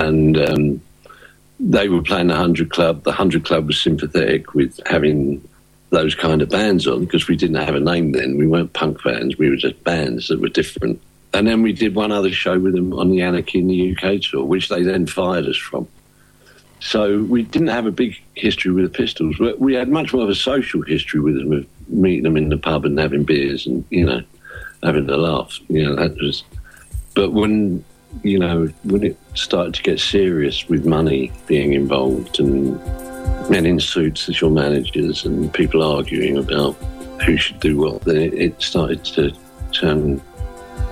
and they were playing the 100 Club. The 100 Club was sympathetic with having those kind of bands on because we didn't have a name then. We weren't punk bands. We were just bands that were different. And then we did one other show with them on the Anarchy in the UK tour, which they then fired us from. So we didn't have a big history with the Pistols. We had much more of a social history with them, of meeting them in the pub and having beers and, having a laugh. That was... But when it started to get serious with money being involved and men in suits as your managers and people arguing about who should do what, then it started to turn